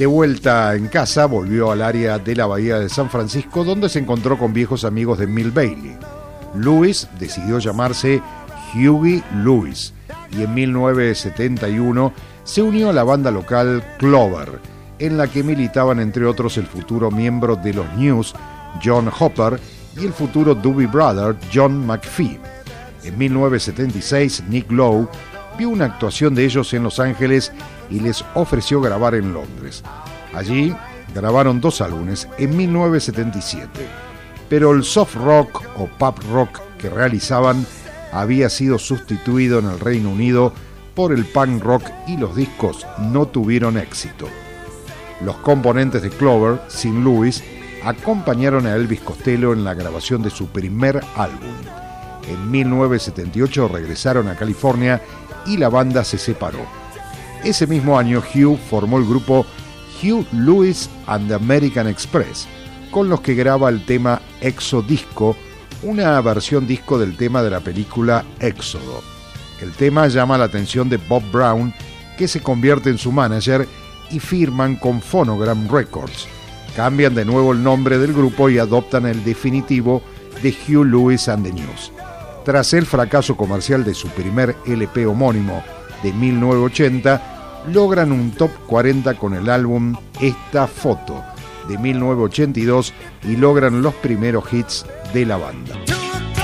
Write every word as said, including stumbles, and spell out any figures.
De vuelta en casa, volvió al área de la Bahía de San Francisco, donde se encontró con viejos amigos de Milt Bailey. Lewis decidió llamarse Hughie Lewis y en mil novecientos setenta y uno se unió a la banda local Clover, en la que militaban entre otros el futuro miembro de los News, John Hopper, y el futuro Doobie Brother, John McPhee. En mil novecientos setenta y seis, Nick Lowe vio una actuación de ellos en Los Ángeles y les ofreció grabar en Londres. Allí grabaron dos álbumes en mil novecientos setenta y siete, pero el soft rock o pop rock que realizaban había sido sustituido en el Reino Unido por el punk rock y los discos no tuvieron éxito. Los componentes de Clover, sin Lewis, acompañaron a Elvis Costello en la grabación de su primer álbum. En mil novecientos setenta y ocho regresaron a California y la banda se separó. Ese mismo año Hugh formó el grupo Hugh Lewis and the American Express, con los que graba el tema Exodisco, una versión disco del tema de la película Éxodo. El tema llama la atención de Bob Brown, que se convierte en su manager, y firman con Phonogram Records. Cambian de nuevo el nombre del grupo y adoptan el definitivo de Hugh Lewis and the News. Tras el fracaso comercial de su primer L P homónimo de mil novecientos ochenta, logran un top cuarenta con el álbum Esta Foto de mil novecientos ochenta y dos y logran los primeros hits de la banda.